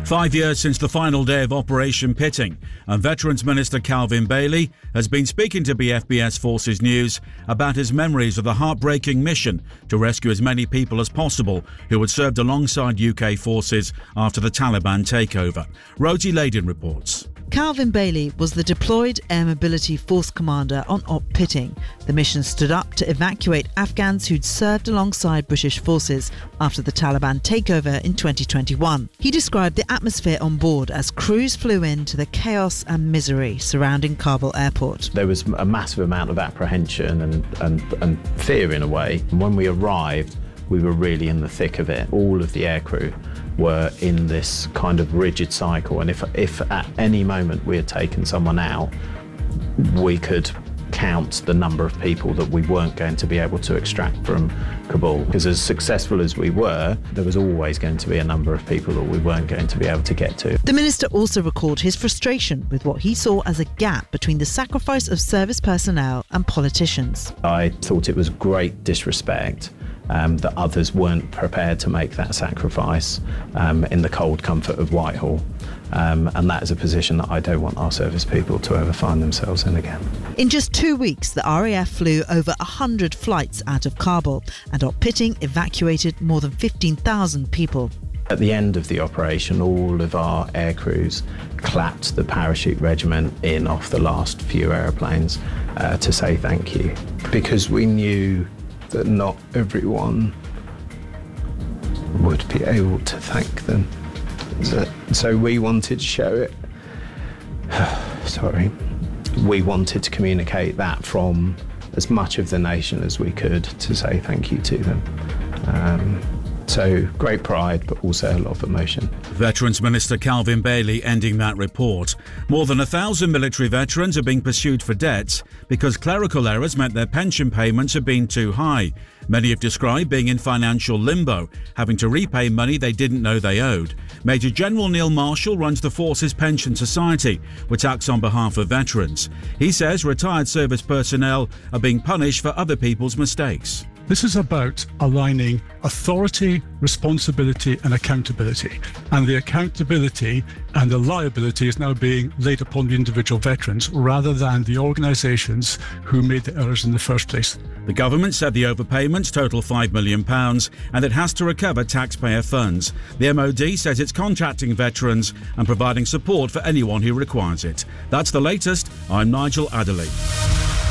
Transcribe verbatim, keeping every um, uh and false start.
Five years since the final day of Operation Pitting, and Veterans Minister Calvin Bailey has been speaking to B F B S Forces News about his memories of the heartbreaking mission to rescue as many people as possible who had served alongside U K forces after the Taliban takeover. Rosie Layden reports. Calvin Bailey was the deployed Air Mobility Force commander on Op Pitting. The mission stood up to evacuate Afghans who'd served alongside British forces after the Taliban takeover in twenty twenty-one. He described the atmosphere on board as crews flew into the chaos and misery surrounding Kabul airport. There was a massive amount of apprehension and, and, and fear in a way. And when we arrived, we were really in the thick of it. All of the aircrew were in this kind of rigid cycle, and if, if at any moment we had taken someone out, we could count the number of people that we weren't going to be able to extract from Kabul. Because as successful as we were, there was always going to be a number of people that we weren't going to be able to get to. The minister also recalled his frustration with what he saw as a gap between the sacrifice of service personnel and politicians. I thought it was great disrespect Um, that others weren't prepared to make that sacrifice um, in the cold comfort of Whitehall. Um, and that is a position that I don't want our service people to ever find themselves in again. In just two weeks, the R A F flew over one hundred flights out of Kabul, and Op Pitting evacuated more than fifteen thousand people. At the end of the operation, all of our air crews clapped the parachute regiment in off the last few aeroplanes uh, to say thank you, because we knew that not everyone would be able to thank them. So, so we wanted to show it. Sorry. We wanted to communicate that from as much of the nation as we could to say thank you to them. Um, So great pride, but also a lot of emotion. Veterans Minister Calvin Bailey ending that report. More than a thousand military veterans are being pursued for debts because clerical errors meant their pension payments have been too high. Many have described being in financial limbo, having to repay money they didn't know they owed. Major General Neil Marshall runs the Forces Pension Society, which acts on behalf of veterans. He says retired service personnel are being punished for other people's mistakes. This is about aligning authority, responsibility and accountability. And the accountability and the liability is now being laid upon the individual veterans rather than the organisations who made the errors in the first place. The government said the overpayments total five million pounds and it has to recover taxpayer funds. The M O D says it's contacting veterans and providing support for anyone who requires it. That's the latest. I'm Nigel Adderley.